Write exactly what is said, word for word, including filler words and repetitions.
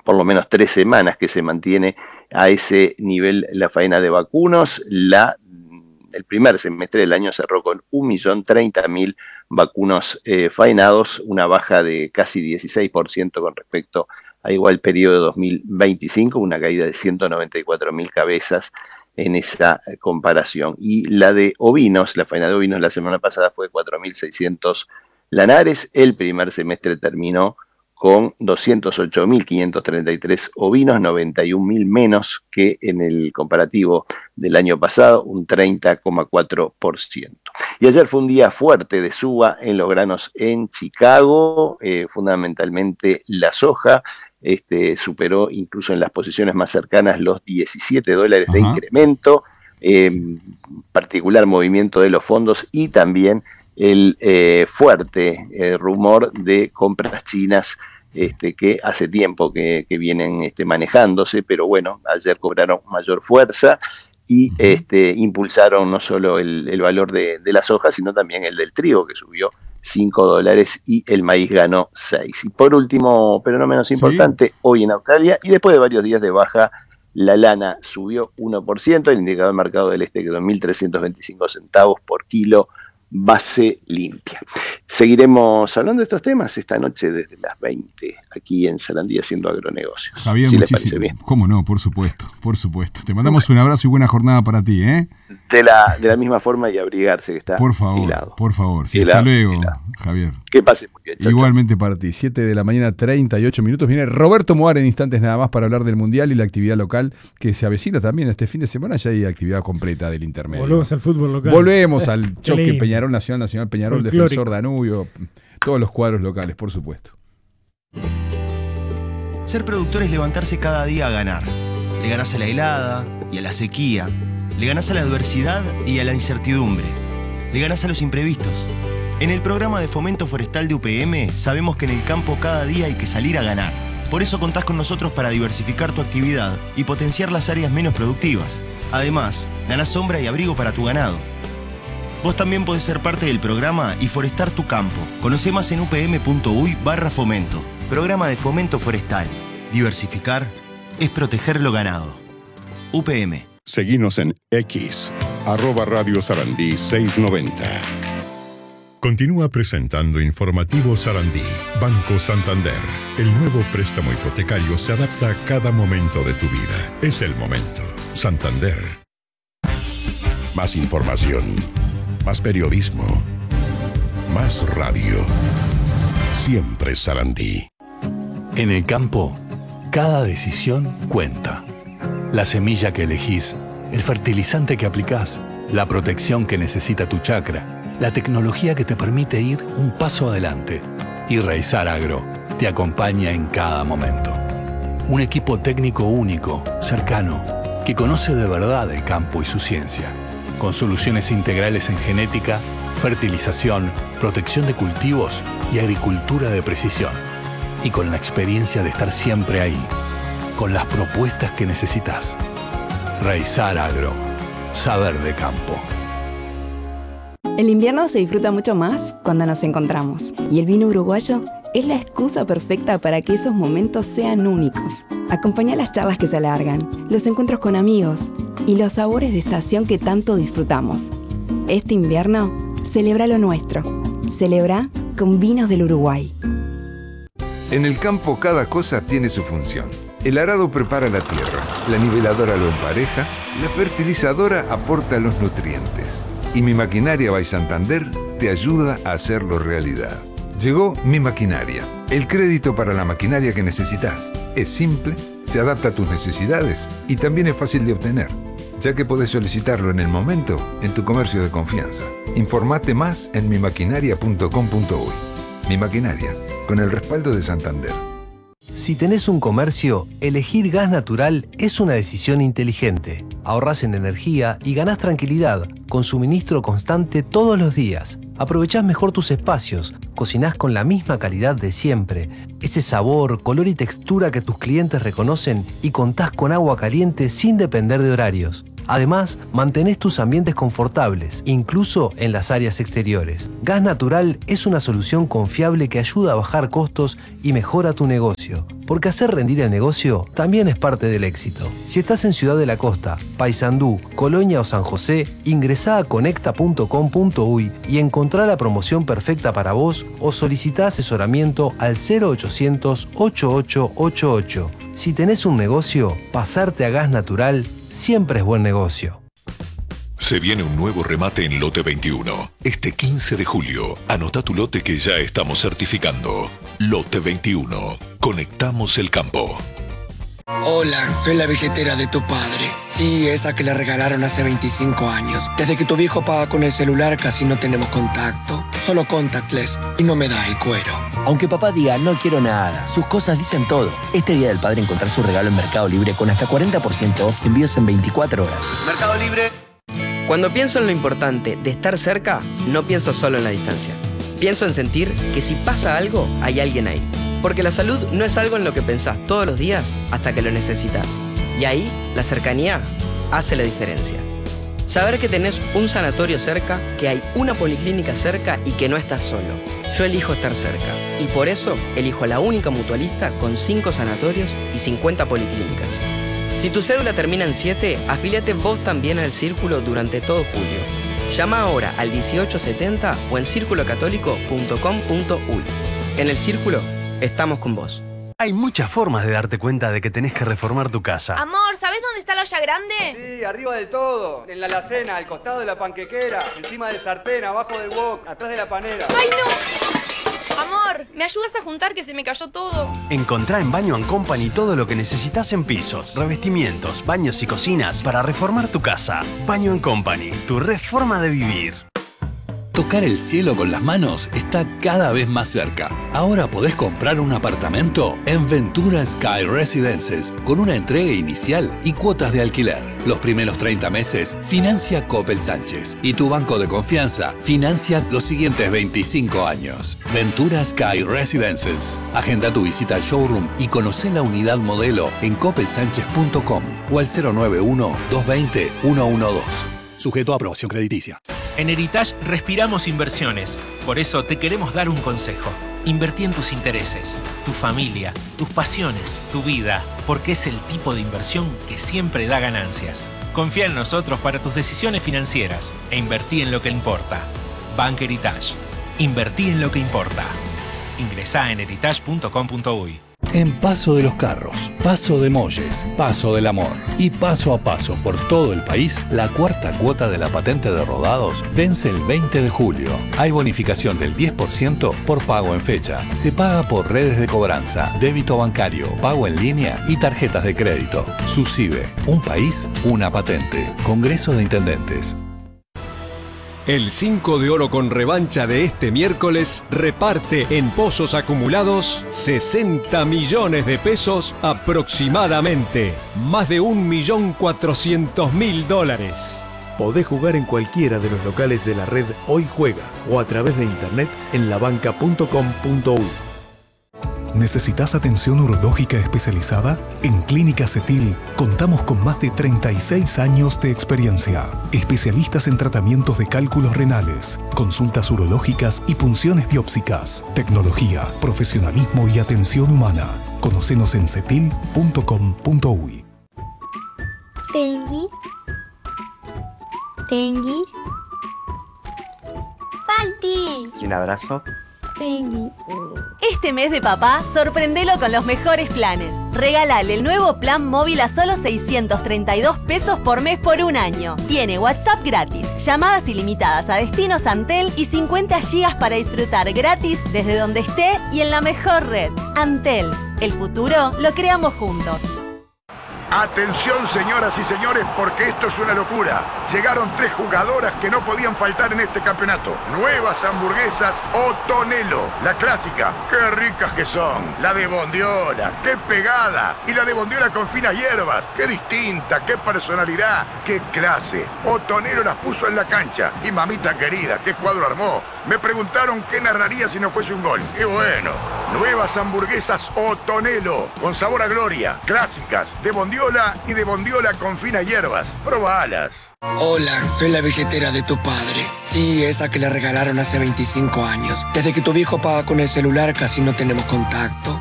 por lo menos tres semanas que se mantiene a ese nivel la faena de vacunos. La, el primer semestre del año cerró con un millón treinta mil vacunos eh, faenados, una baja de casi dieciséis por ciento con respecto a igual periodo de dos mil veinticinco, una caída de ciento noventa y cuatro mil cabezas en esa comparación. Y la de ovinos, la faena de ovinos la semana pasada fue cuatro mil seiscientos lanares. El primer semestre terminó con doscientos ocho mil quinientos treinta y tres ovinos, noventa y un mil menos que en el comparativo del año pasado, un treinta coma cuatro por ciento. Y ayer fue un día fuerte de suba en los granos en Chicago, eh, fundamentalmente la soja. Este, superó incluso en las posiciones más cercanas los diecisiete dólares de Ajá. incremento, eh, particular movimiento de los fondos y también el eh, fuerte eh, rumor de compras chinas este, que hace tiempo que, que vienen este, manejándose, pero bueno, ayer cobraron mayor fuerza y este, impulsaron no solo el, el valor de, de la soja, sino también el del trigo, que subió cinco dólares y el maíz ganó seis. Y por último, pero no menos importante, sí. hoy en Australia, y después de varios días de baja, la lana subió uno por ciento, el indicador mercado del este quedó en mil trescientos veinticinco centavos por kilo, base limpia. Seguiremos hablando de estos temas esta noche desde las veinte, aquí en Sarandí haciendo agronegocios. Javier, si muchísimo. Bien. ¿Cómo no? Por supuesto, por supuesto. Te mandamos un abrazo y buena jornada para ti, ¿eh? De la, de la misma forma y abrigarse que está Por favor, helado. por favor. Sí, helado, hasta luego, helado. Javier. Que pase muy bien. Chau, Igualmente chau. Para ti. siete de la mañana, treinta y ocho minutos. Viene Roberto Moar en instantes nada más para hablar del Mundial y la actividad local que se avecina también este fin de semana. Ya hay actividad completa del intermedio. Volvemos al fútbol local. Volvemos al choque Peñarol Nacional, Nacional Peñarol, Folclórico. Defensor Danubio, todos los cuadros locales, por supuesto. Ser productor es levantarse cada día a ganar. Le ganás a la helada y a la sequía. Le ganás a la adversidad y a la incertidumbre. Le ganás a los imprevistos. En el programa de Fomento Forestal de U P M sabemos que en el campo cada día hay que salir a ganar. Por eso contás con nosotros para diversificar tu actividad y potenciar las áreas menos productivas. Además, ganás sombra y abrigo para tu ganado. Vos también podés ser parte del programa y forestar tu campo. Conocé más en upm.uy barra fomento. Programa de Fomento Forestal. Diversificar es proteger lo ganado. U P M. Seguinos en X, arroba Radio Sarandí seiscientos noventa. Continúa presentando Informativo Sarandí. Banco Santander. El nuevo préstamo hipotecario se adapta a cada momento de tu vida. Es el momento. Santander. Más información. Más periodismo. Más radio. Siempre Sarandí. En el campo, cada decisión cuenta. La semilla que elegís, el fertilizante que aplicás, la protección que necesita tu chacra, la tecnología que te permite ir un paso adelante. Y Raizar Agro te acompaña en cada momento. Un equipo técnico único, cercano, que conoce de verdad el campo y su ciencia. Con soluciones integrales en genética, fertilización, protección de cultivos y agricultura de precisión. Y con la experiencia de estar siempre ahí, con las propuestas que necesitas. Raizar Agro. Saber de campo. El invierno se disfruta mucho más cuando nos encontramos. Y el vino uruguayo es la excusa perfecta para que esos momentos sean únicos. Acompaña las charlas que se alargan, los encuentros con amigos y los sabores de estación que tanto disfrutamos. Este invierno, celebra lo nuestro. Celebra con vinos del Uruguay. En el campo cada cosa tiene su función. El arado prepara la tierra, la niveladora lo empareja, la fertilizadora aporta los nutrientes. Y Mi Maquinaria by Santander te ayuda a hacerlo realidad. Llegó Mi Maquinaria, el crédito para la maquinaria que necesitas. Es simple, se adapta a tus necesidades y también es fácil de obtener, ya que podés solicitarlo en el momento en tu comercio de confianza. Informate más en mi maquinaria punto com punto uy. Mi Maquinaria, con el respaldo de Santander. Si tenés un comercio, elegir gas natural es una decisión inteligente. Ahorrás en energía y ganás tranquilidad con suministro constante todos los días. Aprovechás mejor tus espacios, cocinás con la misma calidad de siempre, ese sabor, color y textura que tus clientes reconocen y contás con agua caliente sin depender de horarios. Además, mantenés tus ambientes confortables, incluso en las áreas exteriores. Gas Natural es una solución confiable que ayuda a bajar costos y mejora tu negocio. Porque hacer rendir el negocio también es parte del éxito. Si estás en Ciudad de la Costa, Paysandú, Colonia o San José, ingresá a conecta punto com punto uy y encontrá la promoción perfecta para vos o solicitá asesoramiento al cero ochocientos, ochenta y ocho ochenta y ocho. Si tenés un negocio, pasarte a Gas Natural siempre es buen negocio. Se viene un nuevo remate en Lote veintiuno. Este quince de julio, anota tu lote que ya estamos certificando. Lote veintiuno. Conectamos el campo. Hola, soy la billetera de tu padre. Sí, esa que le regalaron hace veinticinco años. Desde que tu viejo paga con el celular casi no tenemos contacto. Solo contactless y no me da el cuero. Aunque papá diga no quiero nada, sus cosas dicen todo. Este Día del Padre encontrar su regalo en Mercado Libre con hasta cuarenta por ciento off envíos en veinticuatro horas. Mercado Libre. Cuando pienso en lo importante de estar cerca, no pienso solo en la distancia. Pienso en sentir que si pasa algo, hay alguien ahí. Porque la salud no es algo en lo que pensás todos los días hasta que lo necesitas. Y ahí, la cercanía hace la diferencia. Saber que tenés un sanatorio cerca, que hay una policlínica cerca y que no estás solo. Yo elijo estar cerca. Y por eso, elijo la única mutualista con cinco sanatorios y cincuenta policlínicas. Si tu cédula termina en siete, afíliate vos también al Círculo durante todo julio. Llama ahora al dieciocho setenta o en círculo católico punto com punto uy. En el Círculo, estamos con vos. Hay muchas formas de darte cuenta de que tenés que reformar tu casa. Amor, ¿sabés dónde está la olla grande? Sí, arriba del todo. En la alacena, al costado de la panquequera, encima del sartén, abajo del wok, atrás de la panera. ¡Ay, no! Amor, ¿me ayudas a juntar que se me cayó todo? Encontrá en Baño and Company todo lo que necesitas en pisos, revestimientos, baños y cocinas para reformar tu casa. Baño and Company, tu reforma de vivir. Tocar el cielo con las manos está cada vez más cerca. Ahora podés comprar un apartamento en Ventura Sky Residences con una entrega inicial y cuotas de alquiler. Los primeros treinta meses financia Coppel Sánchez y tu banco de confianza financia los siguientes veinticinco años. Ventura Sky Residences. Agenda tu visita al showroom y conocé la unidad modelo en coppel sánchez punto com o al cero nueve uno, dos dos cero, uno uno dos. Sujeto a aprobación crediticia. En Heritage respiramos inversiones. Por eso te queremos dar un consejo. Invertí en tus intereses, tu familia, tus pasiones, tu vida, porque es el tipo de inversión que siempre da ganancias. Confía en nosotros para tus decisiones financieras e invertí en lo que importa. Bank Heritage. Invertí en lo que importa. Ingresá en heritage punto com punto uy. En Paso de los Carros, Paso de Molles, Paso del Amor y paso a paso por todo el país, la cuarta cuota de la patente de rodados vence el veinte de julio. Hay bonificación del diez por ciento por pago en fecha. Se paga por redes de cobranza, débito bancario, pago en línea y tarjetas de crédito. SUSIBE, un país, una patente. Congreso de Intendentes. El cinco de oro con revancha de este miércoles reparte en pozos acumulados sesenta millones de pesos aproximadamente, más de un millón cuatrocientos mil dólares. Podés jugar en cualquiera de los locales de la red Hoy Juega o a través de internet en la banca punto com punto uy. ¿Necesitas atención urológica especializada? En Clínica Cetil contamos con más de treinta y seis años de experiencia. Especialistas en tratamientos de cálculos renales, consultas urológicas y punciones biópsicas. Tecnología, profesionalismo y atención humana. Conócenos en cetil punto com punto uy. Tengui. Tengui. Falti. Y un abrazo. Tengui. Este mes de papá, sorprendelo con los mejores planes. Regálale el nuevo plan móvil a solo seiscientos treinta y dos pesos por mes por un año. Tiene WhatsApp gratis, llamadas ilimitadas a destinos Antel y cincuenta gigas para disfrutar gratis desde donde esté y en la mejor red. Antel, el futuro lo creamos juntos. Atención, señoras y señores, porque esto es una locura. Llegaron tres jugadoras que no podían faltar en este campeonato. Nuevas hamburguesas Otonelo. La clásica, qué ricas que son. La de bondiola, qué pegada. Y la de bondiola con finas hierbas, qué distinta, qué personalidad, qué clase. Otonelo las puso en la cancha. Y mamita querida, qué cuadro armó. Me preguntaron qué narraría si no fuese un gol. ¡Qué bueno! Nuevas hamburguesas Otonelo, con sabor a gloria, clásicas, de bondiola y de bondiola con finas hierbas. Probalas. Hola, soy la billetera de tu padre. Sí, esa que le regalaron hace veinticinco años. Desde que tu viejo paga con el celular casi no tenemos contacto.